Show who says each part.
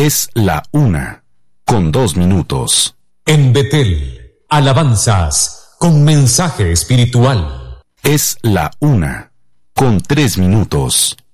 Speaker 1: Es la 1:02.
Speaker 2: En Betel, alabanzas con mensaje espiritual.
Speaker 1: Es la 1:03.